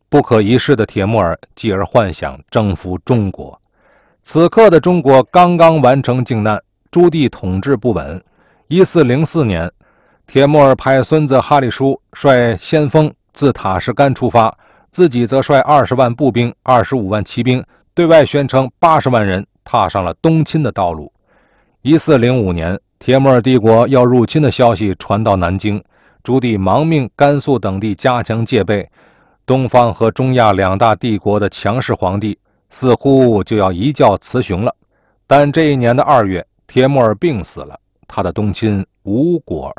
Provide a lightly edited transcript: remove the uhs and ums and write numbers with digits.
不可一世的铁木儿继而幻想征服中国。此刻的中国刚刚完成靖难，朱棣统治不稳。1404年，铁木儿派孙子哈里舒率先锋自塔什干出发，自己则率20万步兵、25万骑兵，对外宣称80万人踏上了东侵的道路。1405年，铁木儿帝国要入侵的消息传到南京，朱棣忙命甘肃等地加强戒备。东方和中亚两大帝国的强势皇帝似乎就要一较雌雄了。但这一年的2月，铁木儿病死了，他的东侵无果